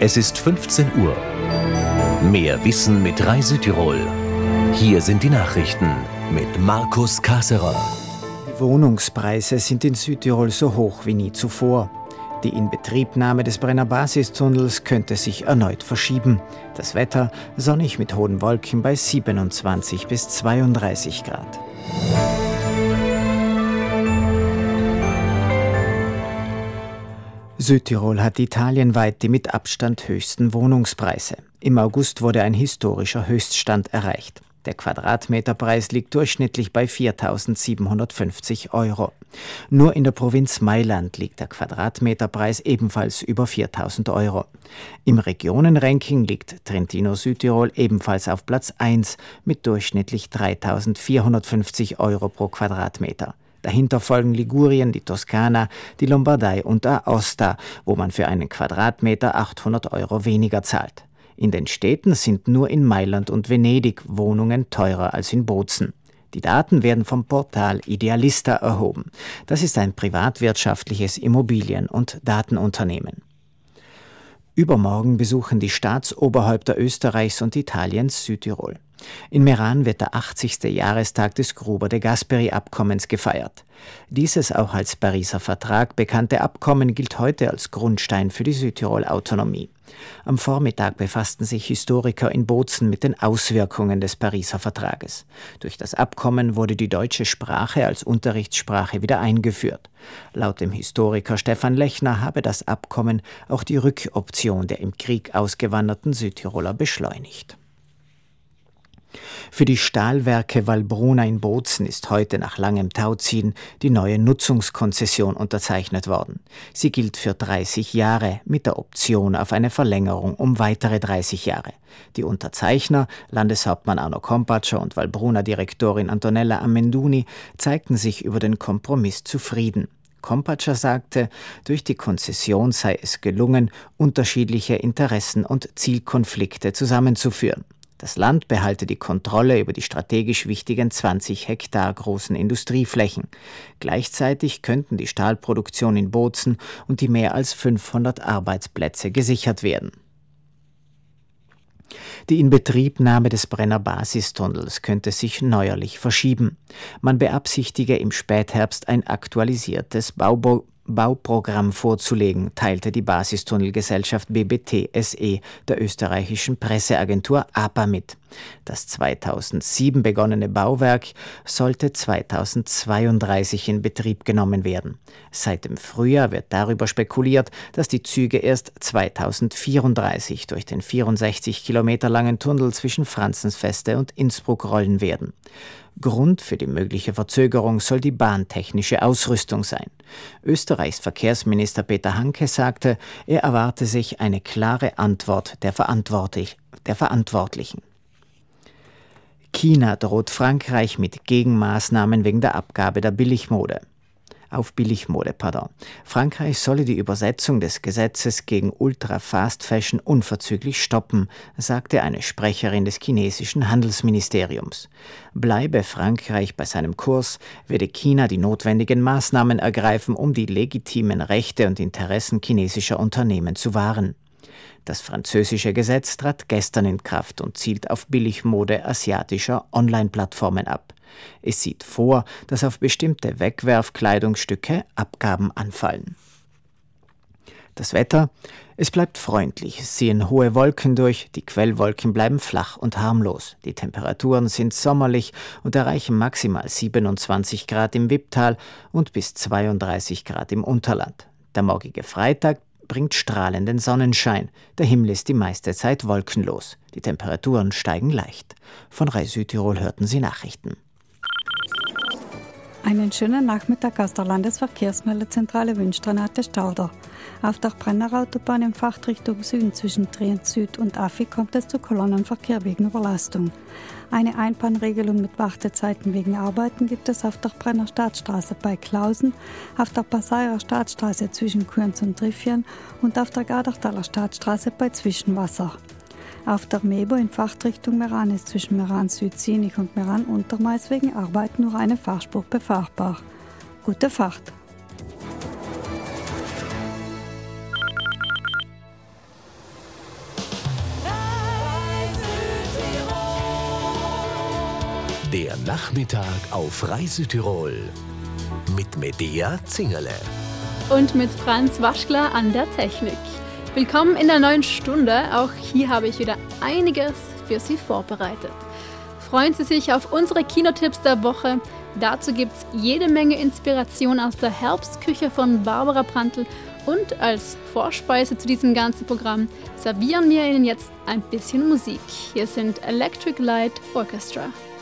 Es ist 15 Uhr. Mehr Wissen mit Rai Südtirol. Hier sind die Nachrichten mit Markus Kasserer. Die Wohnungspreise sind in Südtirol so hoch wie nie zuvor. Die Inbetriebnahme des Brenner Basistunnels könnte sich erneut verschieben. Das Wetter sonnig mit hohen Wolken bei 27 bis 32 Grad. Südtirol hat italienweit die mit Abstand höchsten Wohnungspreise. Im August wurde ein historischer Höchststand erreicht. Der Quadratmeterpreis liegt durchschnittlich bei 4.750 €. Nur in der Provinz Mailand liegt der Quadratmeterpreis ebenfalls über 4.000 €. Im Regionenranking liegt Trentino-Südtirol ebenfalls auf Platz 1 mit durchschnittlich 3.450 € pro Quadratmeter. Dahinter folgen Ligurien, die Toskana, die Lombardei und Aosta, wo man für einen Quadratmeter 800 € weniger zahlt. In den Städten sind nur in Mailand und Venedig Wohnungen teurer als in Bozen. Die Daten werden vom Portal Idealista erhoben. Das ist ein privatwirtschaftliches Immobilien- und Datenunternehmen. Übermorgen besuchen die Staatsoberhäupter Österreichs und Italiens Südtirol. In Meran wird der 80. Jahrestag des Gruber de Gasperi-Abkommens gefeiert. Dieses auch als Pariser Vertrag bekannte Abkommen gilt heute als Grundstein für die Südtirol-Autonomie. Am Vormittag befassten sich Historiker in Bozen mit den Auswirkungen des Pariser Vertrages. Durch das Abkommen wurde die deutsche Sprache als Unterrichtssprache wieder eingeführt. Laut dem Historiker Stefan Lechner habe das Abkommen auch die Rückoption der im Krieg ausgewanderten Südtiroler beschleunigt. Für die Stahlwerke Valbruna in Bozen ist heute nach langem Tauziehen die neue Nutzungskonzession unterzeichnet worden. Sie gilt für 30 Jahre mit der Option auf eine Verlängerung um weitere 30 Jahre. Die Unterzeichner, Landeshauptmann Arno Kompatscher und Valbruna-Direktorin Antonella Amenduni, zeigten sich über den Kompromiss zufrieden. Kompatscher sagte, durch die Konzession sei es gelungen, unterschiedliche Interessen und Zielkonflikte zusammenzuführen. Das Land behalte die Kontrolle über die strategisch wichtigen 20 Hektar großen Industrieflächen. Gleichzeitig könnten die Stahlproduktion in Bozen und die mehr als 500 Arbeitsplätze gesichert werden. Die Inbetriebnahme des Brenner Basistunnels könnte sich neuerlich verschieben. Man beabsichtige im Spätherbst ein aktualisiertes Bauprogramm vorzulegen, teilte die Basistunnelgesellschaft BBT SE der österreichischen Presseagentur APA mit. Das 2007 begonnene Bauwerk sollte 2032 in Betrieb genommen werden. Seit dem Frühjahr wird darüber spekuliert, dass die Züge erst 2034 durch den 64 Kilometer langen Tunnel zwischen Franzensfeste und Innsbruck rollen werden. Grund für die mögliche Verzögerung soll die bahntechnische Ausrüstung sein. Österreichs Verkehrsminister Peter Hanke sagte, er erwarte sich eine klare Antwort der Verantwortlichen. China droht Frankreich mit Gegenmaßnahmen wegen der Abgabe der Billigmode. Frankreich solle die Übersetzung des Gesetzes gegen Ultra-Fast-Fashion unverzüglich stoppen, sagte eine Sprecherin des chinesischen Handelsministeriums. Bleibe Frankreich bei seinem Kurs, werde China die notwendigen Maßnahmen ergreifen, um die legitimen Rechte und Interessen chinesischer Unternehmen zu wahren. Das französische Gesetz trat gestern in Kraft und zielt auf Billigmode asiatischer Online-Plattformen ab. Es sieht vor, dass auf bestimmte Wegwerfkleidungsstücke Abgaben anfallen. Das Wetter: Es bleibt freundlich, es ziehen hohe Wolken durch, die Quellwolken bleiben flach und harmlos. Die Temperaturen sind sommerlich und erreichen maximal 27 Grad im Wipptal und bis 32 Grad im Unterland. Der morgige Freitag bringt strahlenden Sonnenschein. Der Himmel ist die meiste Zeit wolkenlos. Die Temperaturen steigen leicht. Von Rai Südtirol hörten Sie Nachrichten. Einen schönen Nachmittag aus der Landesverkehrsmeldezentrale wünscht Renate Stauder. Auf der Brennerautobahn in Fahrtrichtung Süden zwischen Trient Süd und Affi kommt es zu Kolonnenverkehr wegen Überlastung. Eine Einbahnregelung mit Wartezeiten wegen Arbeiten gibt es auf der Brenner Staatsstraße bei Klausen, auf der Passaier Staatsstraße zwischen Kurns und Triffien und auf der Gardertaler Staatsstraße bei Zwischenwasser. Auf der Mebo in Fahrtrichtung Meran ist zwischen Meran Südsinnig und Meran Untermais wegen Arbeit nur eine Fahrspur befahrbar. Gute Fahrt! Der Nachmittag auf Reise-Tirol mit Medea Zingerle und mit Franz Waschler an der Technik. Willkommen in der neuen Stunde. Auch hier habe ich wieder einiges für Sie vorbereitet. Freuen Sie sich auf unsere Kinotipps der Woche. Dazu gibt es jede Menge Inspiration aus der Herbstküche von Barbara Prantl. Und als Vorspeise zu diesem ganzen Programm servieren wir Ihnen jetzt ein bisschen Musik. Hier sind Electric Light Orchestra.